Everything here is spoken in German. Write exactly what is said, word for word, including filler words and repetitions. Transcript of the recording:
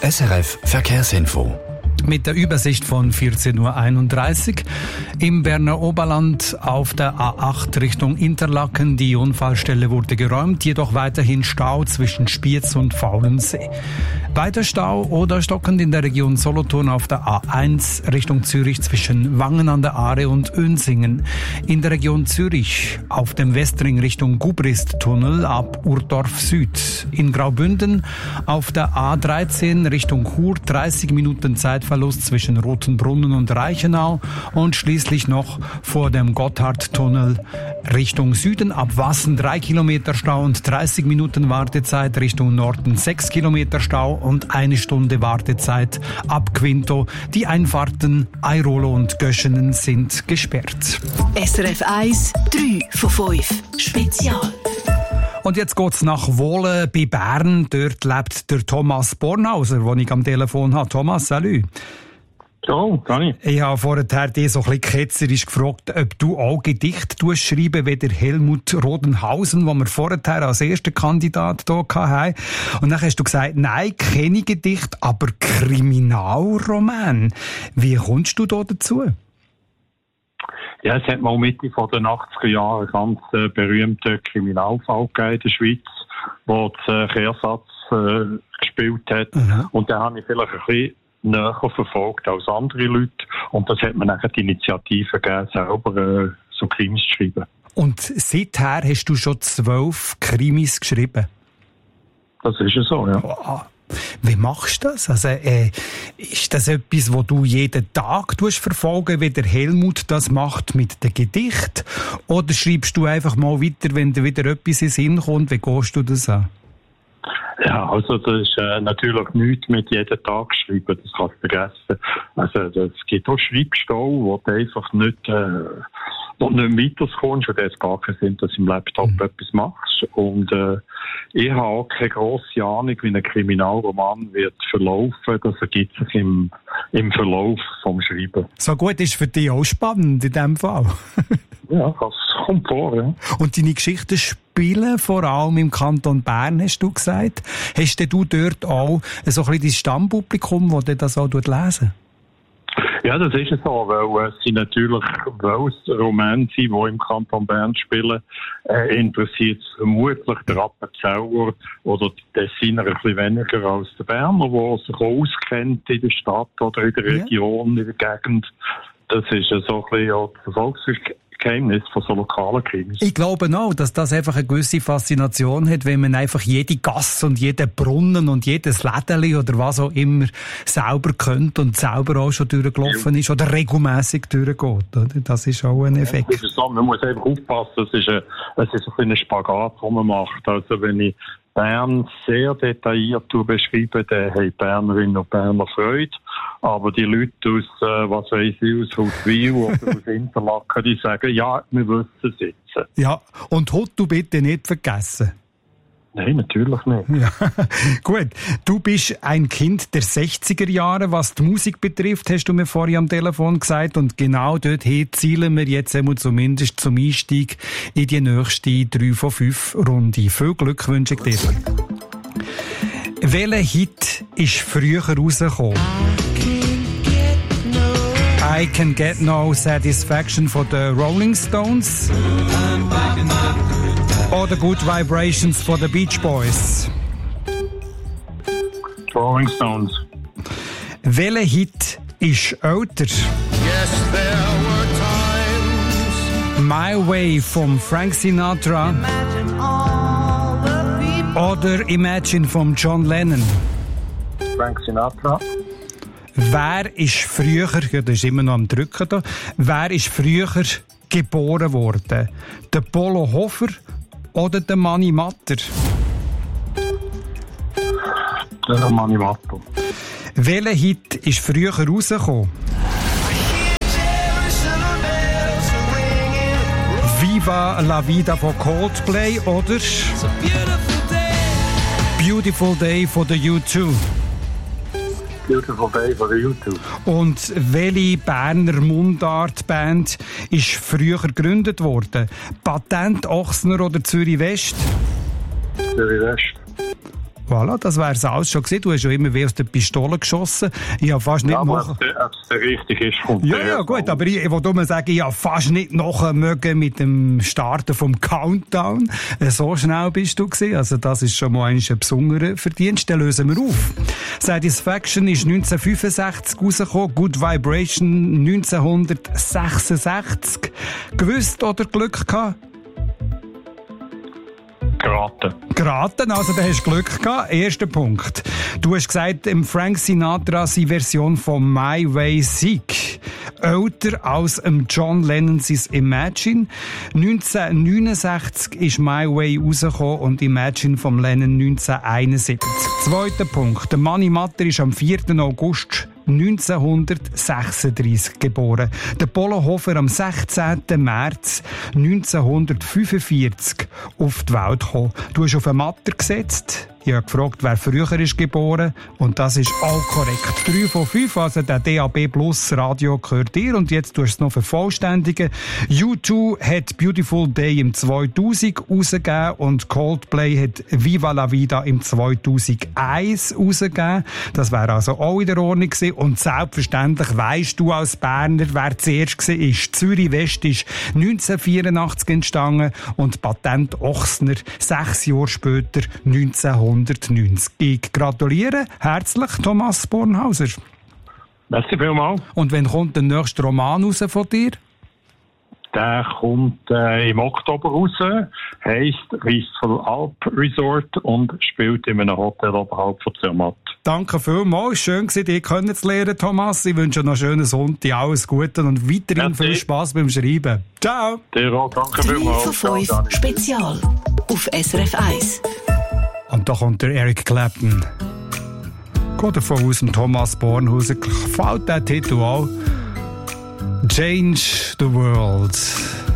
S R F Verkehrsinfo. Mit der Übersicht von vierzehn Uhr einunddreißig. Im Berner Oberland auf der A acht Richtung Interlaken. Die Unfallstelle wurde geräumt, jedoch weiterhin Stau zwischen Spiez und Faulensee. Weiter Stau oder stockend in der Region Solothurn auf der A eins Richtung Zürich zwischen Wangen an der Aare und Önsingen. In der Region Zürich auf dem Westring Richtung Gubrist-Tunnel ab Urdorf Süd. In Graubünden auf der A dreizehn Richtung Chur dreißig Minuten Zeitverlust zwischen Rotenbrunnen und Reichenau und schließlich noch vor dem Gotthardtunnel Richtung Süden ab Wassen drei Kilometer Stau und dreißig Minuten Wartezeit, Richtung Norden sechs Kilometer Stau und eine Stunde Wartezeit ab Quinto. Die Einfahrten Airolo und Göschenen sind gesperrt. S R F eins, drei von fünf Spezial. Und jetzt geht's nach Wohlen bei Bern. Dort lebt der Thomas Bornhauser, den ich am Telefon habe. Thomas, salut. Ciao, Dani. Ich habe vorher dich so ein bisschen ketzerisch gefragt, ob du auch Gedichte schreiben wie der Helmut Rodenhausen, den wir vorher als erster Kandidat hier hatten. Und dann hast du gesagt, nein, keine Gedichte, aber Kriminalroman. Wie kommst du da dazu? Ja, es hat mal Mitte von den achtziger Jahren einen ganz äh, berühmten Kriminalfall gegeben in der Schweiz, wo der Kehrsatz äh, gespielt hat. Mhm. Und den habe ich vielleicht ein bisschen näher verfolgt als andere Leute. Und das hat mir dann die Initiative gegeben, selber äh, so Krimis zu schreiben. Und seither hast du schon zwölf Krimis geschrieben? Das ist ja so, ja. Wow. Wie machst du das? Also, äh, ist das etwas, wo du jeden Tag verfolgen, wie der Helmut das macht mit dem Gedicht? Oder schreibst du einfach mal weiter, wenn dir wieder etwas in den Sinn kommt? Wie gehst du das an? Ja, also das ist äh, natürlich nichts mit jedem Tag schreiben, das kannst du vergessen. Also es gibt auch Schreibstau, wo du einfach nicht, äh, wo du nicht weiterkommst und es gar keinen Sinn, dass du im Laptop mhm. etwas machst. Und äh, ich habe auch keine grosse Ahnung, wie ein Kriminalroman wird verlaufen. Das ergibt sich im, im Verlauf vom Schreiben. So gut, ist für dich auch spannend in diesem Fall. Ja, das kommt vor, ja. Und deine Geschichten spielen vor allem im Kanton Bern, hast du gesagt. Hast du dort auch so ein bisschen dein Stammpublikum, das das auch lesen? Ja, das ist es so, weil es sind natürlich, weil es Romane sind, die im Kanton Bern spielen, äh, interessiert es vermutlich der Appenzeller oder die Tessiner ein bisschen weniger als der Berner, der sich auch auskennt in der Stadt oder in der Region, ja. in der Gegend. Das ist ja so ein bisschen auch das Erfolgsgeheimnis von so lokalen Krimis. Ich glaube auch, dass das einfach eine gewisse Faszination hat, wenn man einfach jede Gasse und jeden Brunnen und jedes Lädeli oder was auch immer selber kennt und selber auch schon durchgelaufen ist oder regelmässig durchgeht. Oder? Das ist auch ein Effekt. Ja, das ist so, man muss einfach aufpassen, es ist ein, es ist ein Spagat, den man macht. Also wenn ich Bern sehr detailliert beschreibe, dann haben Bernerinnen und Berner Freude. Aber die Leute aus, äh, was weiss ich, aus Hauswil oder aus Interlaken, die sagen, ja, wir wissen es jetzt. Ja, und Hut du bitte nicht vergessen. Nein, natürlich nicht. Ja. Gut, du bist ein Kind der sechziger Jahre, was die Musik betrifft, hast du mir vorhin am Telefon gesagt. Und genau dorthin zielen wir jetzt einmal zumindest zum Einstieg in die nächste drei von fünf Runde. Viel Glück wünsche ich dir. Welcher Hit ist früher rausgekommen? I Can Get No Satisfaction von den Rolling Stones oder Good Vibrations von den Beach Boys? Rolling Stones. Welcher Hit ist älter? Yes, there were times. My Way von Frank Sinatra oder Imagine von John Lennon? Frank Sinatra. Wer ist früher, ja, das ist immer noch am Drücken da, wer ist früher geboren worden? Der Polo Hofer oder der Mani Matter? Der Mani Matter. Welcher Hit ist früher rausgekommen? Viva la Vida von Coldplay oder Beautiful Day von der U zwei? Beautiful Day von der U zwei. Und welche Berner Mundartband ist früher gegründet worden? Patent Ochsner oder Zürich West? Zürich West. Voilà, das wäre es alles schon gewesen. Du hast ja immer wie aus der Pistole geschossen. Ich habe fast nicht Ja, aber noch... ob es richtig ist, kommt Ja, der ja, erst gut, mal. aber ich, ich wollte nur sagen, ich habe fast nicht noch mögen mit dem Starten vom Countdown. So schnell bist du gewesen. Also das ist schon mal ein besonderer Verdienst. Den lösen wir auf. Satisfaction ist neunzehnhundertfünfundsechzig rausgekommen. Good Vibration neunzehnhundertsechsundsechzig. Gewusst oder Glück gehabt? Geraten. Geraten, also da hast du Glück gehabt. Erster Punkt. Du hast gesagt, im Frank Sinatra seine Version von My Way Sick. Älter als im John Lennon sein Imagine. neunzehnhundertneunundsechzig ist My Way rausgekommen und Imagine vom Lennon neunzehnhunderteinundsiebzig. Zweiter Punkt. Der Mani Matter ist am vierten August neunzehnhundertsechsunddreißig geboren. Der Polo Hofer am sechzehnten März neunzehnhundertfünfundvierzig auf die Welt gekommen. Du hast auf einen Matter gesetzt. Ich habe gefragt, wer früher ist geboren. Und das ist auch korrekt. drei von fünf, also der D A B Plus Radio gehört dir. Und jetzt tust du es noch vervollständigen. U zwei hat Beautiful Day im zweitausend rausgegeben und Coldplay hat Viva la Vida im zweitausendeins rausgegeben. Das wäre also auch in der Ordnung gewesen. Und selbstverständlich weisst du als Berner, wer zuerst war. Zürich West ist neunzehnhundertvierundachtzig entstanden und Patent Ochsner sechs Jahre später neunzehnhundertneunzig. Ich gratuliere herzlich, Thomas Bornhauser. Merci vielmals. Und wann kommt der nächste Roman raus von dir? Der kommt äh, im Oktober raus, heisst Wistful Alp Resort und spielt in einem Hotel oberhalb von Zermatt. Danke vielmals. Schön gewesen, dich kennenzulernen, Thomas. Ich wünsche noch einen schönen Sonntag, alles Gute und weiterhin Merci. viel Spass beim Schreiben. Ciao! Dir auch, danke drei vielmals. von fünf Ciao, Dani. Spezial auf S R F eins. Und da kommt der Eric Clapton. Geht davon aus, dem Thomas Bornhauser gefällt der Titel auch. Change the World.